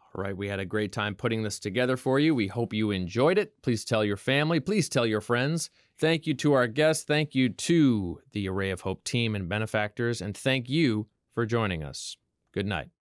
All right, we had a great time putting this together for you. We hope you enjoyed it. Please tell your family. Please tell your friends. Thank you to our guests. Thank you to the Array of Hope team and benefactors. And thank you for joining us. Good night.